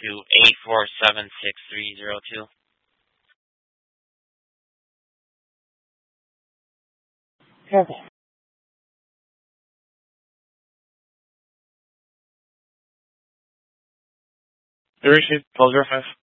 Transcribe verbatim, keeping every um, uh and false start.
to eight four seven six three zero two. Okay. The receipt, twelve zero five.